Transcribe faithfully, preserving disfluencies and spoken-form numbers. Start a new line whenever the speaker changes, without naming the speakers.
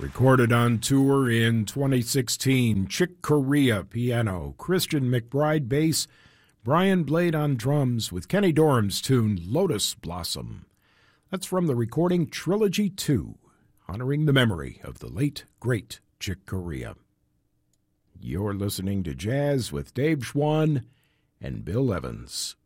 Recorded on tour in twenty sixteen, Chick Corea piano, Christian McBride bass, Brian Blade on drums with Kenny Dorham's tune Lotus Blossom. That's from the recording Trilogy two, honoring the memory of the late, great Chick Corea. You're listening to Jazz with Dave Schwann and Bill Evans.